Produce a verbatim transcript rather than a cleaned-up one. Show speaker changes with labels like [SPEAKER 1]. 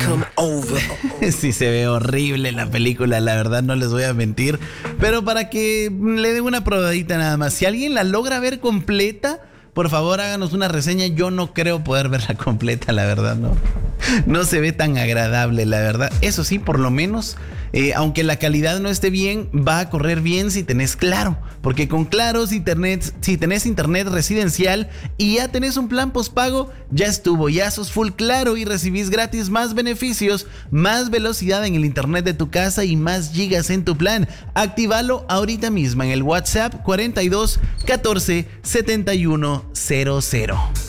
[SPEAKER 1] Sí, se ve horrible la película, la verdad, no les voy a mentir. Pero para que le den una probadita nada más. Si alguien la logra ver completa, por favor háganos una reseña. Yo no creo poder verla completa, la verdad, no. No se ve tan agradable, la verdad. Eso sí, por lo menos, eh, aunque la calidad no esté bien, va a correr bien si tenés Claro. Porque con Claro, si tenés, si tenés internet residencial y ya tenés un plan postpago, ya estuvo, ya sos full Claro y recibís gratis más beneficios, más velocidad en el internet de tu casa y más gigas en tu plan. Actívalo ahorita mismo en el WhatsApp cuarenta y dos catorce setenta y uno cero cero.